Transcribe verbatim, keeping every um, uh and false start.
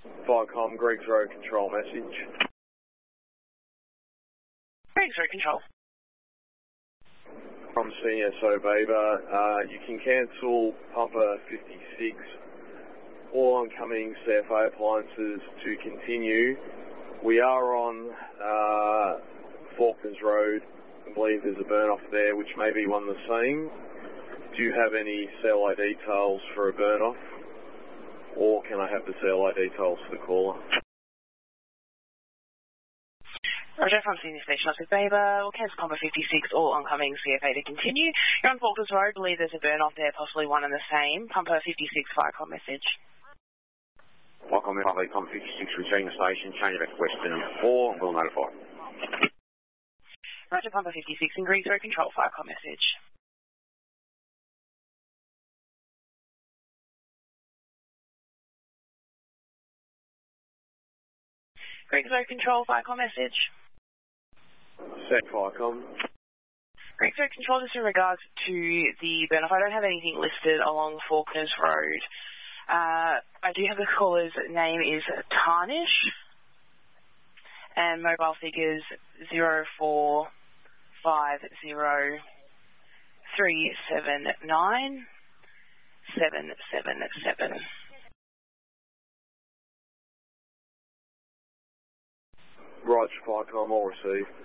Viacom, Greg's Road Control message. Greg's Road Control. From C S O Baber, uh, you can cancel Pumper fifty-six, all oncoming C F A appliances to continue. We are on uh, Faulkners Road. I believe there's a burn-off there, which may be one of the same. Do you have any C L I details for a burn-off? Or can I have the C L I details for the caller? Roger, from Senior Station Officer Baber, we'll cancel Pumper fifty-six, all oncoming C F A to continue. You're on Faulkners Road, believe there's a burn-off there, possibly one and the same. Pumper fifty-six, Viacom message. Viacom, Pumper fifty-six, returning the station, change back to Western four, we'll notify. Roger, Pumper fifty-six, and Greg's Road Control, Viacom message. Greg's Road Control, Viacom message. Set Viacom. Greg's Road Control, just in regards to the burn-off, I don't have anything listed along Faulkners Road. Uh, I do have the caller's name is Tarnish, and mobile figures zero four five zero three seven nine seven seven seven. Roger, Viacom, all received.